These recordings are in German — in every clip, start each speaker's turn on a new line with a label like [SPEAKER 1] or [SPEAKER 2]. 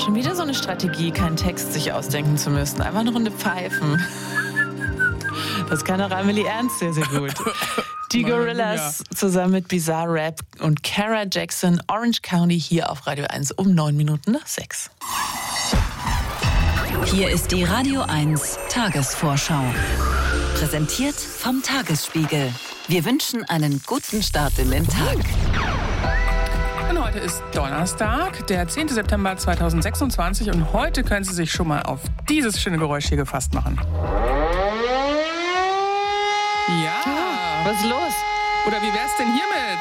[SPEAKER 1] Schon wieder so eine Strategie, keinen Text sich ausdenken zu müssen. Einfach eine Runde pfeifen. Das kann auch Amelie Ernst sehr, sehr gut. Die Gorillas zusammen mit Bizarre Rap und Cara Jackson, Orange County, hier auf Radio 1 um 6:09.
[SPEAKER 2] Hier ist die Radio 1 Tagesvorschau. Präsentiert vom Tagesspiegel. Wir wünschen einen guten Start in den Tag.
[SPEAKER 3] Und heute ist Donnerstag, der 10. September 2026 und heute können Sie sich schon mal auf dieses schöne Geräusch hier gefasst machen. Ja.
[SPEAKER 1] Was ist los?
[SPEAKER 3] Oder wie wär's denn hiermit?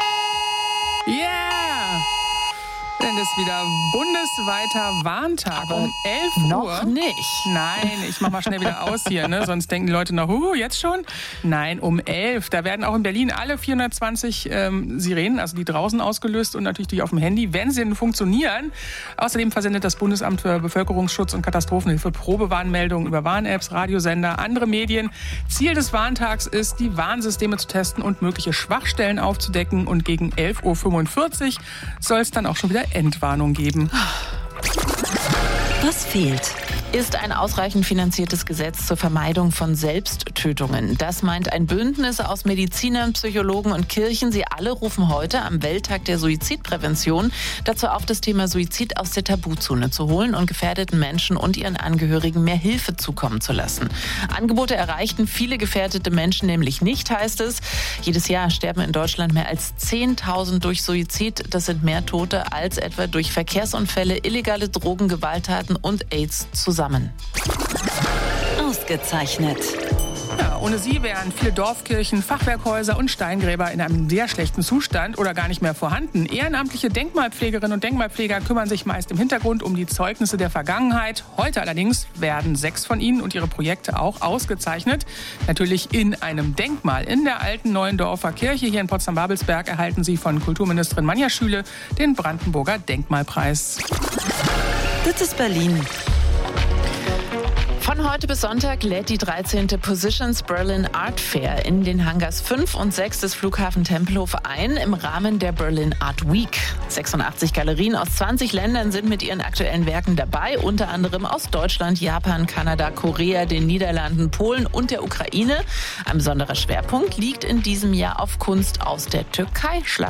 [SPEAKER 3] Yeah! Denn es ist wieder bundesweiter Warntag
[SPEAKER 1] Aber
[SPEAKER 3] um 11 Uhr.
[SPEAKER 1] noch nicht.
[SPEAKER 3] Nein, ich mach mal schnell wieder aus hier, ne? Sonst denken die Leute noch, jetzt schon? Nein, um 11. Da werden auch in Berlin alle 420 Sirenen, also die draußen ausgelöst und natürlich die auf dem Handy, wenn sie denn funktionieren. Außerdem versendet das Bundesamt für Bevölkerungsschutz und Katastrophenhilfe Probewarnmeldungen über Warn-Apps, Radiosender, andere Medien. Ziel des Warntags ist, die Warnsysteme zu testen und mögliche Schwachstellen aufzudecken. Und gegen 11:45 Uhr soll es dann auch schon wieder Entwarnung geben.
[SPEAKER 2] Was fehlt?
[SPEAKER 1] Ist ein ausreichend finanziertes Gesetz zur Vermeidung von Selbsttötungen. Das meint ein Bündnis aus Medizinern, Psychologen und Kirchen. Sie alle rufen heute am Welttag der Suizidprävention dazu auf, das Thema Suizid aus der Tabuzone zu holen und gefährdeten Menschen und ihren Angehörigen mehr Hilfe zukommen zu lassen. Angebote erreichten viele gefährdete Menschen nämlich nicht, heißt es. Jedes Jahr sterben in Deutschland mehr als 10.000 durch Suizid. Das sind mehr Tote als etwa durch Verkehrsunfälle, illegale Drogen, Gewalttaten und AIDS zusammen.
[SPEAKER 2] Ausgezeichnet.
[SPEAKER 3] Ja, ohne sie wären viele Dorfkirchen, Fachwerkhäuser und Steingräber in einem sehr schlechten Zustand oder gar nicht mehr vorhanden. Ehrenamtliche Denkmalpflegerinnen und Denkmalpfleger kümmern sich meist im Hintergrund um die Zeugnisse der Vergangenheit. Heute allerdings werden 6 von ihnen und ihre Projekte auch ausgezeichnet. Natürlich in einem Denkmal. In der alten Neuendorfer Kirche hier in Potsdam-Babelsberg erhalten sie von Kulturministerin Manja Schüle den Brandenburger Denkmalpreis.
[SPEAKER 2] Das ist Berlin.
[SPEAKER 1] Von heute bis Sonntag lädt die 13. Positions Berlin Art Fair in den Hangars 5 und 6 des Flughafen Tempelhof ein im Rahmen der Berlin Art Week. 86 Galerien aus 20 Ländern sind mit ihren aktuellen Werken dabei, unter anderem aus Deutschland, Japan, Kanada, Korea, den Niederlanden, Polen und der Ukraine. Ein besonderer Schwerpunkt liegt in diesem Jahr auf Kunst aus der Türkei.